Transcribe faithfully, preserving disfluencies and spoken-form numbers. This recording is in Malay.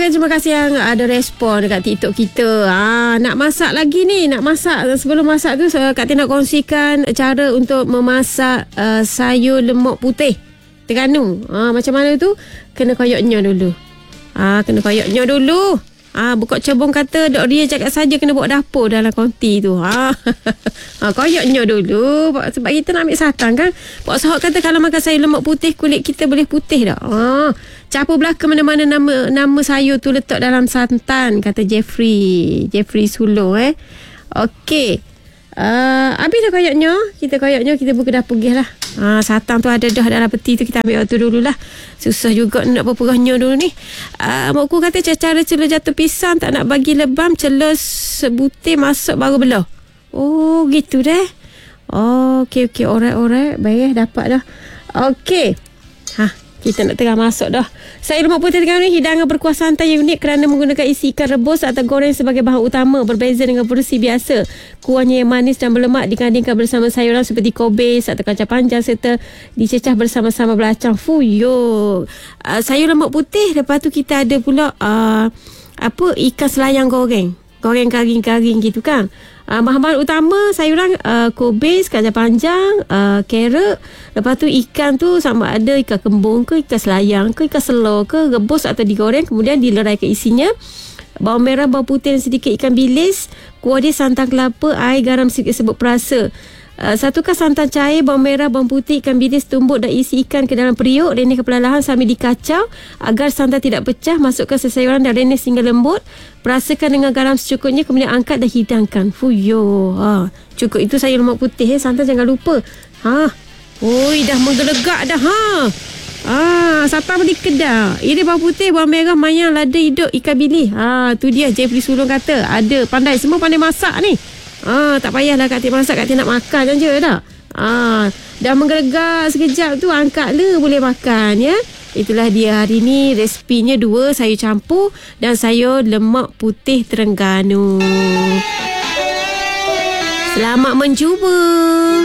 Okay, terima kasih yang ada respon dekat TikTok kita. Ah, nak masak lagi ni, nak masak. Sebelum masak tu, Kak Tia nak kongsikan cara untuk memasak uh, sayur lemak putih Terengganu. Ah, macam mana tu? Kena koyoknya dulu. Ah, kena koyoknya dulu. Ah, buka cabang kata Dok Ria cakap saja kena bawa dapur dalam konti tu. Ha. Ha, koyoknya dulu sebab kita nak ambil santan kan. Pak Sahok kata kalau makan sayur lemak putih kulit kita boleh putih dah. Ha. Campur belaka mana-mana nama nama sayur tu letak dalam santan kata Jeffrey. Jeffrey Sulo eh. Okey. Uh, habis dah koyoknya. Kita koyoknya kita buka dapur pergi lah. Ha, santan tu ada dah dalam peti tu, kita ambil waktu dululah. Susah juga nak perperahnya dulu ni. Uh, Mak ku kata cara celur jatuh pisang tak nak bagi lebam, celur sebutir masuk baru belah. Oh gitu deh. Oh, okey okey, alright-alright. Baik, dapat dah. Okey. Ha, kita nak tengah masuk dah. Sayur lemak putih Terengganu ni hidangan berkuah santan yang unik kerana menggunakan isi ikan rebus atau goreng sebagai bahan utama, berbeza dengan versi biasa. Kuahnya yang manis dan berlemak digandingkan bersama sayuran seperti kobis atau kacang panjang serta dicecah bersama-sama belacang. Fuyo. Uh, sayur lemak putih, lepas tu kita ada pula uh, apa ikan selayang goreng. Goreng garing-garing gitu kan. Uh, bahan-bahan utama sayuran uh, kobis, kacang panjang, uh, carrot. Lepas tu ikan tu sama ada ikan kembung ke, ikan selayang ke, ikan selor ke, rebus atau digoreng. Kemudian dileraikan isinya. Bawang merah, bawang putih dan sedikit ikan bilis. Kuah dia santan kelapa, air, garam sedikit sebut perasa. Uh, satukan santan cair, bawang merah, bawang putih, ikan bilis tumbuk dan isi ikan ke dalam periuk. Renyahkan perlahan sambil dikacau agar santan tidak pecah. Masukkan sesayuran dan renyah hingga lembut. Perasakan dengan garam secukupnya, kemudian angkat dan hidangkan. Fuyo. Ha, cukup itu sayur lemak putih. Eh. Santan jangan lupa. Ha. Oi, dah menggelegak dah. Ha. Ah, siapa beli kedai? Ini bawang putih, bawang merah, mayang, lada, hidup, ikan bilis. Ha, tu dia Jeffrey Sulong kata. Ada, pandai. Semua pandai masak ni. Ah, tak payahlah Kak Tia masak, Kak Tia nak makan je dah. Ah, dah menggelegak sekejap tu, angkatlah boleh makan ya. Itulah dia hari ni resepinya dua, sayur campur dan sayur lemak putih Terengganu. Selamat mencuba.